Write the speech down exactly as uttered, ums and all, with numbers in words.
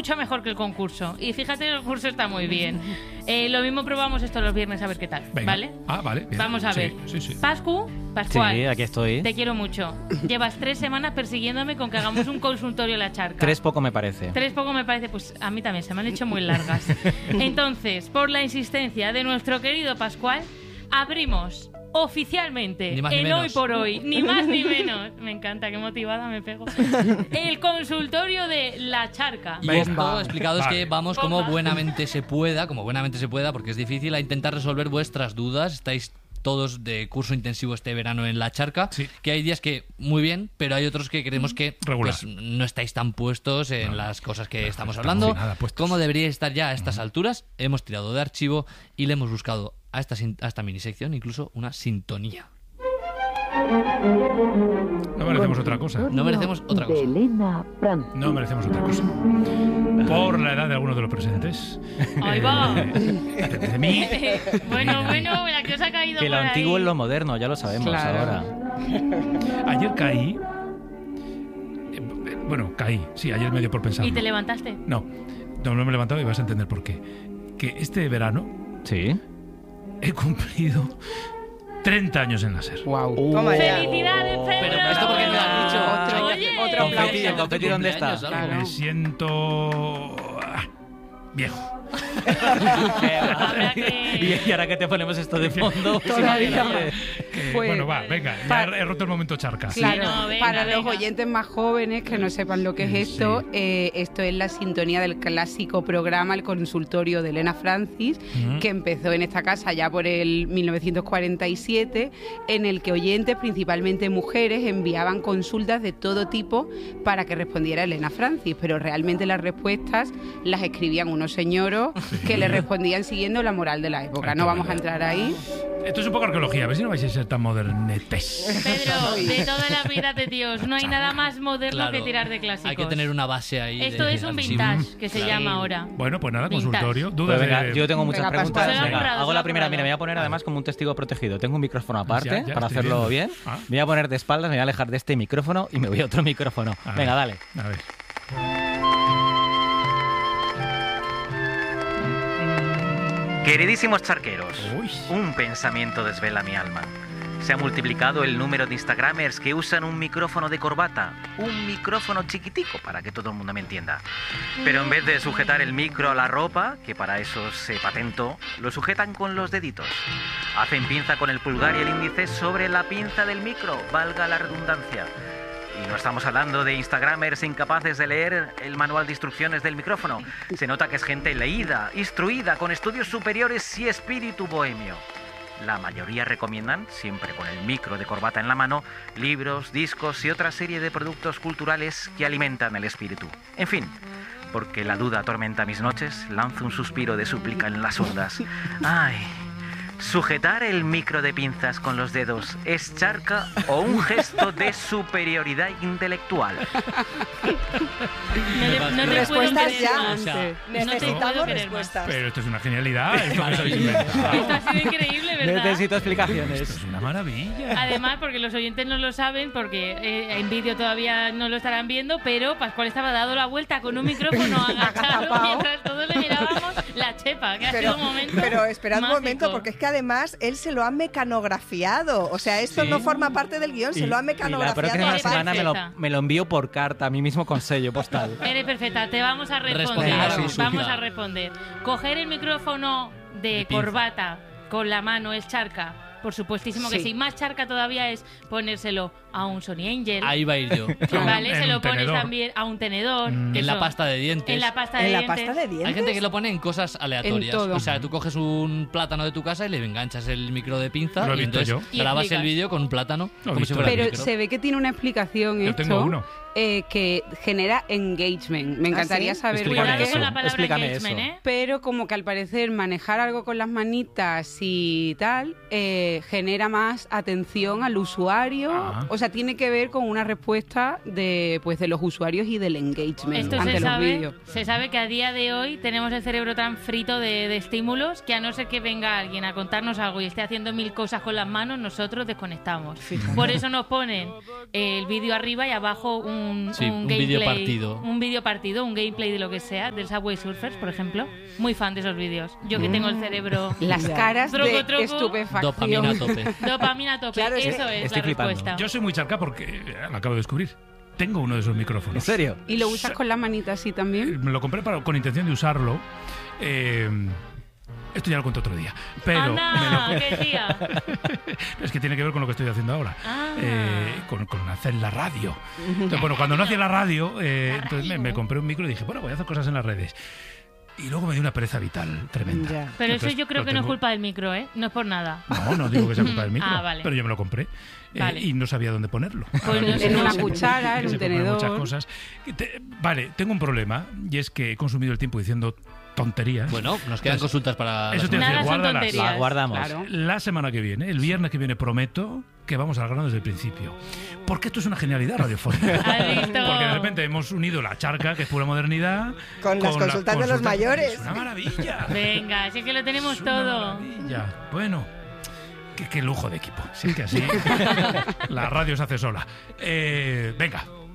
mucho mejor que el concurso. Y fíjate, el concurso está muy bien. Eh, lo mismo probamos esto los viernes a ver qué tal. Venga. ¿Vale? Ah, vale. Bien. Vamos a ver. Sí, sí, sí. Pascu, Pascual. Sí, aquí estoy. Te quiero mucho. Llevas tres semanas persiguiéndome con que hagamos un consultorio en la charca. Tres poco me parece. Tres poco me parece, pues a mí también se me han hecho muy largas. Entonces, por la insistencia de nuestro querido Pascual, abrimos oficialmente, Ni más ni el menos. hoy por hoy, ni más ni menos. Me encanta, qué motivada me pego. El consultorio de la charca. Y esto explicado es Vale. que vamos como Bomba. buenamente se pueda, como buenamente se pueda, porque es difícil, a intentar resolver vuestras dudas. Estáis todos de curso intensivo este verano en la charca, Sí. que hay días que muy bien, pero hay otros que creemos que Regular. pues, no estáis tan puestos en No, las cosas que estamos estamos hablando, sin nada puestos. como deberíais estar ya a estas alturas. Hemos tirado de archivo y le hemos buscado a esta, sin- a esta minisección incluso una sintonía. No merecemos otra cosa. No merecemos otra cosa. De Elena Francis. No merecemos otra cosa. Por la edad de algunos de los presentes. Ahí va. Eh, de mí. Bueno, bueno, la que os ha caído Que lo por antiguo ahí. es lo moderno, ya lo sabemos Claro. ahora. Ayer caí. eh, Bueno, caí. Sí, ayer me dio por pensarlo. ¿Y te levantaste? No, no, no me he levantado y vas a entender por qué. Que este verano Sí. he cumplido treinta años en la SER. Wow. Toma ya. ¡Felicidades, Pedro! Pero esto porque me lo has dicho. Otro- Oye, otro Confeti, aplauso. ¿el confeti dónde está? Cumpleaños, algo. Claro. Me siento ah, viejo. Habrá que- Y, y ahora que te ponemos esto de fondo, Todavía. Que, Pues, bueno, va, venga, ya pa- he roto el momento charca. Claro, no, venga, para los venga. oyentes más jóvenes que no sepan lo que es Sí. esto, eh, esto es la sintonía del clásico programa El Consultorio de Elena Francis, Ujú. que empezó en esta casa ya por el mil novecientos cuarenta y siete, en el que oyentes, principalmente mujeres, enviaban consultas de todo tipo para que respondiera Elena Francis, pero realmente las respuestas las escribían unos señoros que le respondían siguiendo la moral de la época. No vamos a entrar ahí. Esto es un poco arqueología, a ver si no vais a ser tan modernetes. Pedro, de toda la vida de Dios, no hay nada más moderno Claro, que tirar de clásicos. hay que tener una base ahí. Esto de es un archivo. vintage, que se Claro. llama ahora. Bueno, pues nada, Vintage. consultorio. Pues Dudas venga, de... yo tengo muchas Venga, preguntas. Pascual. Se lo ha Venga, currado, hago se lo la ha primera. currado. Mira, me voy a poner además como un testigo protegido. Tengo un micrófono aparte Ya, ya para estoy hacerlo viendo. bien. Ah. Me voy a poner de espaldas, me voy a alejar de este micrófono y me voy a otro micrófono. A Venga, ver, dale. A ver. Queridísimos charqueros, Uy. un pensamiento desvela mi alma. Se ha multiplicado el número de instagramers que usan un micrófono de corbata, un micrófono chiquitico para que todo el mundo me entienda. Pero en vez de sujetar el micro a la ropa, que para eso se patentó, lo sujetan con los deditos. Hacen pinza con el pulgar y el índice sobre la pinza del micro, valga la redundancia. Y no estamos hablando de instagramers incapaces de leer el manual de instrucciones del micrófono. Se nota que es gente leída, instruida, con estudios superiores y espíritu bohemio. La mayoría recomiendan, siempre con el micro de corbata en la mano, libros, discos y otra serie de productos culturales que alimentan el espíritu. En fin, porque la duda atormenta mis noches, lanzo un suspiro de súplica en las ondas. ¡Ay! ¿Sujetar el micro de pinzas con los dedos es charca o un gesto de superioridad intelectual? No, le- no te puedo Respuestas creer ya. más. O sea, No te puedo Necesitamos creer más. respuestas. Pero esto es una genialidad. Esto que os habéis inventado. Esto ha sido increíble, ¿verdad? Necesito Esto explicaciones. es una maravilla. Además, porque los oyentes no lo saben, porque eh, en vídeo todavía no lo estarán viendo, pero Pascual estaba dado la vuelta con un micrófono agachado Agazapao. mientras todos le mirábamos la chepa, que ha Pero, sido un momento pero esperad un mágico. momento, porque es que además él se lo ha mecanografiado. O sea, esto Sí. no forma parte del guión, se lo ha Y la mecanografiado. próxima Eres semana me lo, perfecta. me lo envío por carta, a mí mismo con sello postal. Eres perfecta, te vamos a responder. Responderás sin Vamos súplica. a responder. Coger el micrófono de pinza. corbata con la mano es charca. Por supuestísimo que Sí. sí. Más charca todavía es ponérselo a un Sony Angel. Ahí va a ir yo. Vale, En se un lo pones tenedor. también a un tenedor. Mm. En la Eso. pasta de dientes. En la pasta de ¿En la dientes. pasta de dientes? Hay gente que lo pone en cosas aleatorias. En todo. O sea, tú coges un plátano de tu casa y le enganchas el micro de pinza Lo he y visto entonces yo. Y grabas explicas. el vídeo con un plátano Lo he como si visto fuera yo. el Pero micro. se ve que tiene una explicación Yo esto, tengo uno. eh, que genera engagement. Me encantaría ¿sí? saber por Cuidado qué. con la palabra Explícame engagement, eso. ¿eh? Pero como que al parecer manejar algo con las manitas y tal eh, genera más atención al usuario. Ah. O sea, sea, tiene que ver con una respuesta de, pues, de los usuarios y del engagement Esto ante se los sabe, vídeos. se sabe que a día de hoy tenemos el cerebro tan frito de, de estímulos que a no ser que venga alguien a contarnos algo y esté haciendo mil cosas con las manos, nosotros desconectamos. Por eso nos ponen el vídeo arriba y abajo un, Sí, un un gameplay, vídeo partido. un vídeo partido, un gameplay de lo que sea, del Subway Surfers, por ejemplo. Muy fan de esos vídeos. Yo que tengo el cerebro... Las caras Troco, de troco. estupefacción. Dopamina a tope. Dopamina a tope. Claro, es que eso es estoy la flipando. respuesta. Yo soy muy charca porque eh, lo acabo de descubrir. Tengo uno de esos micrófonos. ¿En serio? ¿Y lo usas con la manita así Eh, también? Me lo compré para, con intención de usarlo. Eh, esto ya lo cuento otro día. Pero ¡Anda! me lo- ¡Qué tía! es que tiene que ver con lo que estoy haciendo ahora. Ah. Eh, con, con hacer la radio. Entonces, bueno, cuando no hacía la radio, eh, La entonces me, radio. me compré un micro y dije, bueno, voy a hacer cosas en las redes. Y luego me dio una pereza vital tremenda. Ya. Pero eso Entonces, yo creo lo que no es tengo- culpa del micro, ¿eh? No es por nada. No, no digo que sea culpa del micro, Ah, vale. pero yo me lo compré eh, Vale. y no sabía dónde ponerlo. Pues no sé, En no una sé. cuchara, Que en se un pueden poner tenedor. muchas cosas. Que te- vale, tengo un problema y es que he consumido el tiempo diciendo tonterías. Bueno, nos quedan consultas para... Eso la te semana. decía, Nada son guárdalas. tonterías. La guardamos. Claro. La semana que viene, el viernes que viene, prometo que vamos al grano desde el principio. Porque esto es una genialidad radiofónica. ¿Has visto? Porque de repente hemos unido la charca, que es pura modernidad, Con las consultas de los mayores. Es una maravilla. Venga, si es que lo tenemos Es una todo. maravilla. Bueno, qué, qué lujo de equipo. Sí, que así la radio se hace sola. Eh, venga,